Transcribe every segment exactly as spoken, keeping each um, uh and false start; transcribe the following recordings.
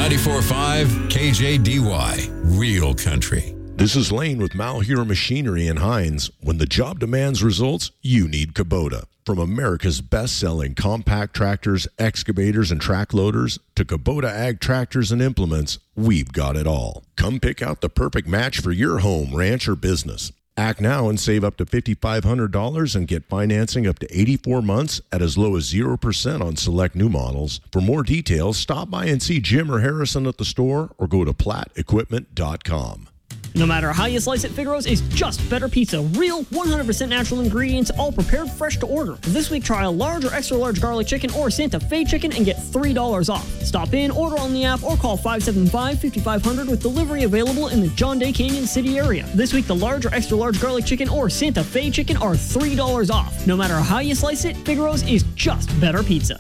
ninety-four point five K J D Y, Real Country. This is Lane with Malheur Machinery in Hines. When the job demands results, you need Kubota. From America's best-selling compact tractors, excavators, and track loaders to Kubota ag tractors and implements, we've got it all. Come pick out the perfect match for your home, ranch, or business. Act now and save up to five thousand five hundred dollars and get financing up to eighty-four months at as low as zero percent on select new models. For more details, stop by and see Jim or Harrison at the store or go to platt equipment dot com. No matter how you slice it, Figaro's is just better pizza. Real, one hundred percent natural ingredients, all prepared fresh to order. This week, try a large or extra large garlic chicken or Santa Fe chicken and get three dollars off. Stop in, order on the app, or call five seven five, five five zero zero with delivery available in the John Day Canyon City area. This week, the large or extra large garlic chicken or Santa Fe chicken are three dollars off. No matter how you slice it, Figaro's is just better pizza.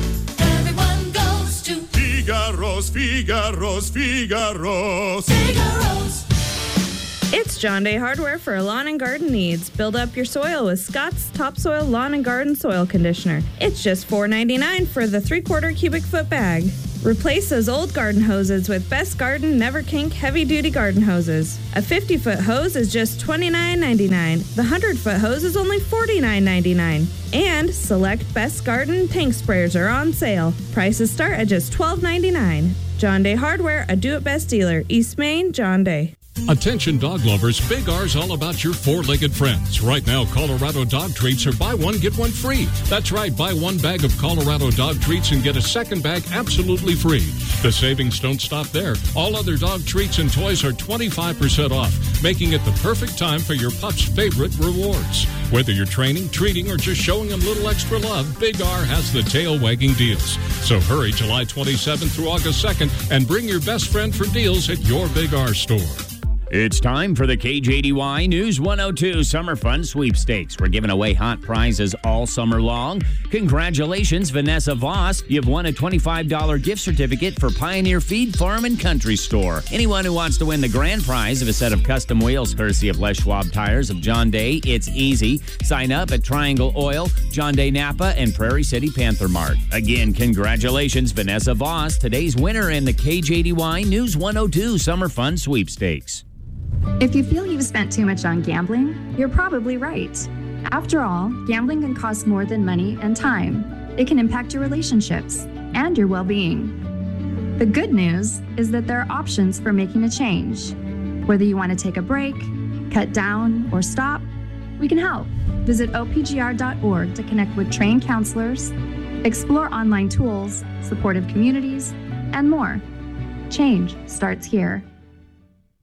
Everyone goes to Figaro's, Figaro's, Figaro's. Figaro's. It's John Day Hardware for lawn and garden needs. Build up your soil with Scott's Topsoil Lawn and Garden Soil Conditioner. It's just four ninety-nine for the three-quarter cubic foot bag. Replace those old garden hoses with Best Garden Never Kink heavy-duty garden hoses. A fifty-foot hose is just twenty-nine ninety-nine. The one hundred-foot hose is only forty-nine ninety-nine. And select Best Garden tank sprayers are on sale. Prices start at just twelve ninety-nine. John Day Hardware, a do-it-best dealer. East Main, John Day. Attention dog lovers, Big R's all about your four-legged friends. Right now, Colorado dog treats are buy one, get one free. That's right, buy one bag of Colorado dog treats and get a second bag absolutely free. The savings don't stop there. All other dog treats and toys are twenty-five percent off, making it the perfect time for your pup's favorite rewards. Whether you're training, treating, or just showing them a little extra love, Big R has the tail-wagging deals. So hurry July twenty-seventh through August second and bring your best friend for deals at your Big R store. It's time for the K J D Y News one oh two Summer Fun Sweepstakes. We're giving away hot prizes all summer long. Congratulations, Vanessa Voss. You've won a twenty-five dollars gift certificate for Pioneer Feed Farm and Country Store. Anyone who wants to win the grand prize of a set of custom wheels courtesy of Les Schwab Tires of John Day, it's easy. Sign up at Triangle Oil, John Day Napa, and Prairie City Panther Mart. Again, congratulations, Vanessa Voss, today's winner in the K J D Y News one oh two Summer Fun Sweepstakes. If you feel you've spent too much on gambling, you're probably right. After all, gambling can cost more than money and time. It can impact your relationships and your well-being. The good news is that there are options for making a change. Whether you want to take a break, cut down, or stop, we can help. Visit O P G R dot org to connect with trained counselors, explore online tools, supportive communities, and more. Change starts here.